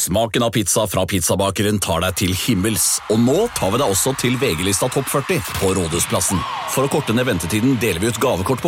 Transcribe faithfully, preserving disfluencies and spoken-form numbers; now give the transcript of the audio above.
Smaken av pizza fra pizzabakeren tar deg til himmels, og nå tar vi deg også til V G-lista Topp førti på Rådhusplassen. For å korte ned ventetiden deler vi ut gavekort på